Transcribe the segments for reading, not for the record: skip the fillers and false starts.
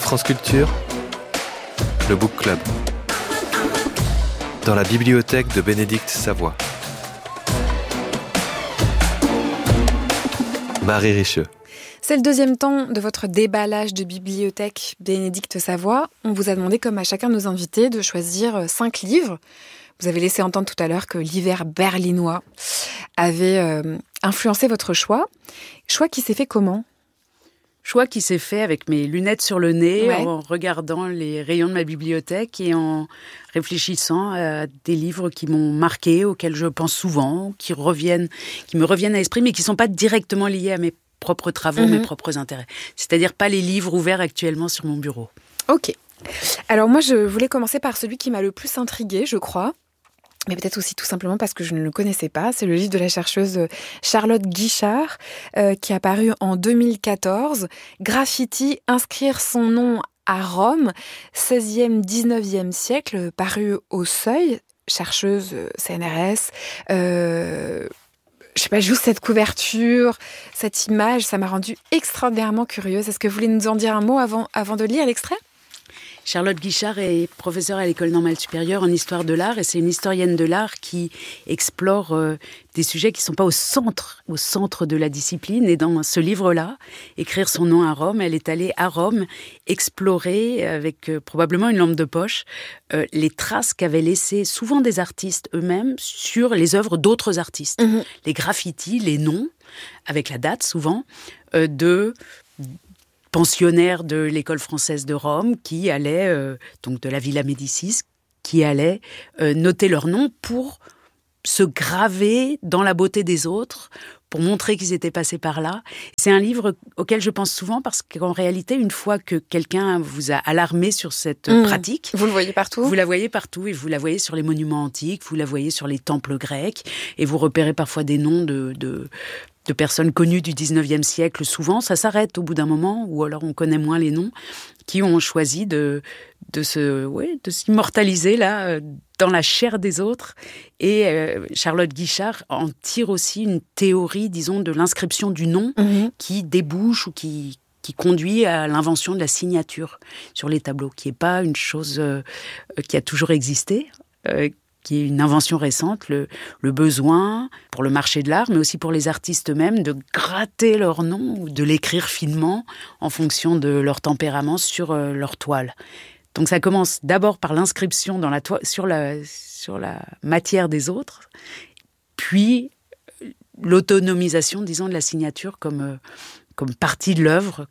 France Culture, le Book Club. Dans la bibliothèque de Bénédicte Savoie. Marie Richeux. C'est le deuxième temps de votre déballage de bibliothèque Bénédicte Savoie. On vous a demandé, comme à chacun de nos invités, de choisir 5 livres. Vous avez laissé entendre tout à l'heure que l'hiver berlinois avait influencé votre choix. Choix qui s'est fait comment ? Choix qui s'est fait avec mes lunettes sur le nez, Ouais. en regardant les rayons de ma bibliothèque et en réfléchissant à des livres qui m'ont marqué, auxquels je pense souvent, qui me reviennent à l'esprit, mais qui ne sont pas directement liés à mes propres travaux, mes propres intérêts. C'est-à-dire pas les livres ouverts actuellement sur mon bureau. Ok. Alors moi, je voulais commencer par celui qui m'a le plus intriguée, je crois. Mais peut-être aussi tout simplement parce que je ne le connaissais pas. C'est le livre de la chercheuse Charlotte Guichard, qui a paru en 2014. Graffiti, inscrire son nom à Rome, 16e, 19e siècle, paru au Seuil, chercheuse CNRS. Je sais pas, juste cette couverture, cette image, ça m'a rendue extraordinairement curieuse. Est-ce que vous voulez nous en dire un mot avant de lire l'extrait ? Charlotte Guichard est professeure à l'École normale supérieure en histoire de l'art et c'est une historienne de l'art qui explore des sujets qui ne sont pas au centre de la discipline. Et dans ce livre-là, Écrire son nom à Rome, elle est allée à Rome explorer avec probablement une lampe de poche les traces qu'avaient laissées souvent des artistes eux-mêmes sur les œuvres d'autres artistes. Les graffitis, les noms, avec la date souvent, de pensionnaires de l'école française de Rome qui allaient, donc de la Villa Médicis, qui allaient noter leur nom pour se graver dans la beauté des autres, pour montrer qu'ils étaient passés par là. C'est un livre auquel je pense souvent parce qu'en réalité, une fois que quelqu'un vous a alarmé sur cette pratique... Vous le voyez partout ? Vous la voyez partout et vous la voyez sur les monuments antiques, vous la voyez sur les temples grecs et vous repérez parfois des noms de personnes connues du 19e siècle. Souvent, ça s'arrête au bout d'un moment, ou alors on connaît moins les noms, qui ont choisi de s'immortaliser là, dans la chair des autres. Et Charlotte Guichard en tire aussi une théorie, disons, de l'inscription du nom qui débouche ou qui conduit à l'invention de la signature sur les tableaux, qui n'est pas une chose qui a toujours existé, qui est une invention récente, le besoin pour le marché de l'art, mais aussi pour les artistes eux-mêmes, de gratter leur nom ou de l'écrire finement en fonction de leur tempérament sur leur toile. Donc ça commence d'abord par l'inscription dans la sur la matière des autres, puis l'autonomisation, disons, de la signature comme partie de l'œuvre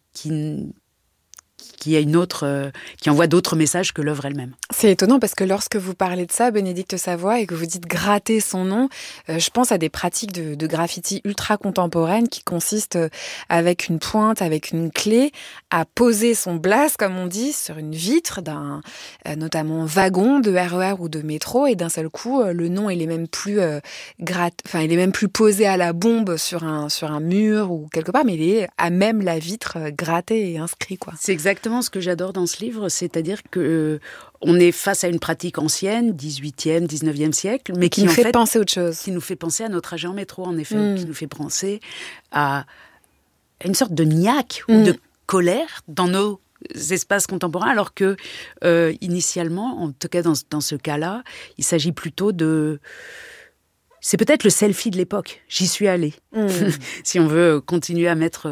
qui envoie d'autres messages que l'œuvre elle-même. C'est étonnant parce que lorsque vous parlez de ça, Bénédicte Savoie, et que vous dites gratter son nom, je pense à des pratiques de graffiti ultra contemporaines qui consistent avec une pointe, avec une clé, à poser son blast, comme on dit, sur une vitre d'un notamment wagon de RER ou de métro, et d'un seul coup, le nom il est même plus il est même plus posé à la bombe sur un mur ou quelque part, mais il est à même la vitre gratté et inscrit, quoi. C'est exactement ce que j'adore dans ce livre, c'est-à-dire que on est face à une pratique ancienne, 18e, 19e siècle, mais qui nous fait penser à autre chose. Qui nous fait penser à notre trajet en métro, en effet, qui nous fait penser à une sorte de niaque ou de colère dans nos espaces contemporains, alors que initialement, en tout cas dans ce cas-là, il s'agit plutôt de... C'est peut-être le selfie de l'époque. J'y suis allée. Si on veut continuer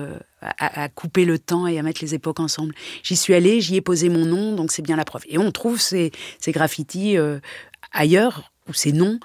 à couper le temps et à mettre les époques ensemble. J'y suis allée, j'y ai posé mon nom, donc c'est bien la preuve. Et on trouve ces graffitis ailleurs, ou ces noms,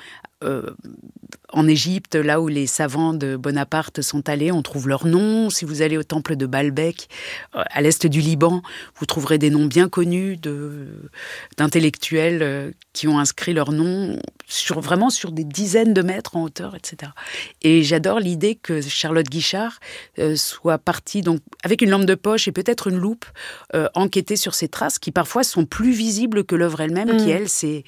en Égypte, là où les savants de Bonaparte sont allés, on trouve leurs noms. Si vous allez au temple de Baalbek, à l'est du Liban, vous trouverez des noms bien connus d'intellectuels qui ont inscrit leurs noms vraiment sur des dizaines de mètres en hauteur, etc. Et j'adore l'idée que Charlotte Guichard soit partie, donc, avec une lampe de poche et peut-être une loupe, enquêter sur ces traces qui parfois sont plus visibles que l'œuvre elle-même, qui elle, c'est...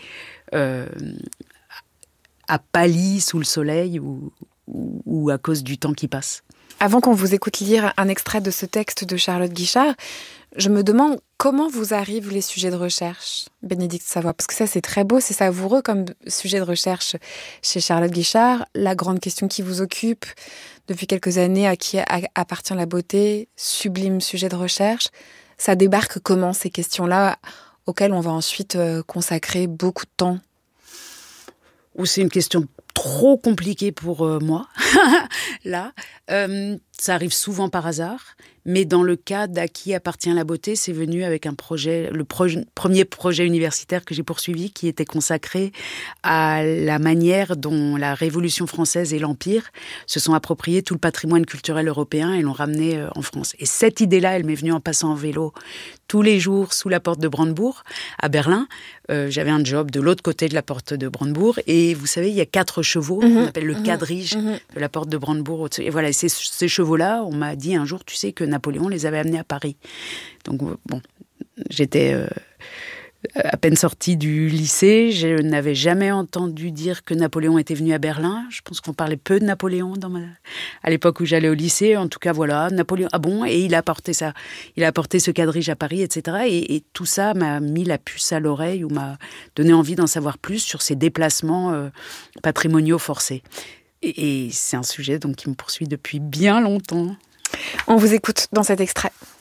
a pâli sous le soleil ou à cause du temps qui passe. Avant qu'on vous écoute lire un extrait de ce texte de Charlotte Guichard, je me demande comment vous arrivent les sujets de recherche, Bénédicte Savoie, parce que ça c'est très beau, c'est savoureux comme sujet de recherche chez Charlotte Guichard. La grande question qui vous occupe depuis quelques années, à qui appartient la beauté, sublime sujet de recherche. ça débarque comment, ces questions-là, auxquelles on va ensuite consacrer beaucoup de temps? Ou c'est une question trop compliquée pour moi, là. Ça arrive souvent par hasard, mais dans le cas d'À qui appartient la beauté, c'est venu avec un projet, premier projet universitaire que j'ai poursuivi, qui était consacré à la manière dont la Révolution française et l'Empire se sont appropriés tout le patrimoine culturel européen et l'ont ramené en France. Et cette idée-là, elle m'est venue en passant en vélo tous les jours sous la porte de Brandebourg, à Berlin. J'avais un job de l'autre côté de la porte de Brandebourg, et vous savez, il y a 4 chevaux, on appelle le quadrige de la porte de Brandebourg. Et voilà, ces chevaux-là, on m'a dit un jour, tu sais que Napoléon les avait amenés à Paris. Donc bon, j'étais à peine sortie du lycée, je n'avais jamais entendu dire que Napoléon était venu à Berlin. Je pense qu'on parlait peu de Napoléon à l'époque où j'allais au lycée. En tout cas, voilà, Napoléon, ah bon, et il a apporté ça. Il a apporté ce quadrige à Paris, etc. Et tout ça m'a mis la puce à l'oreille ou m'a donné envie d'en savoir plus sur ces déplacements patrimoniaux forcés. Et c'est un sujet donc qui me poursuit depuis bien longtemps. On vous écoute dans cet extrait.